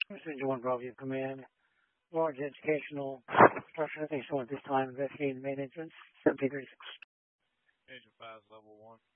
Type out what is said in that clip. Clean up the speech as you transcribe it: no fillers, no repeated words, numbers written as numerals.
Messenger 1 Bravo Command. Large educational structure. I think so at this time investigating the main entrance. 1736. Agent 5 level 1.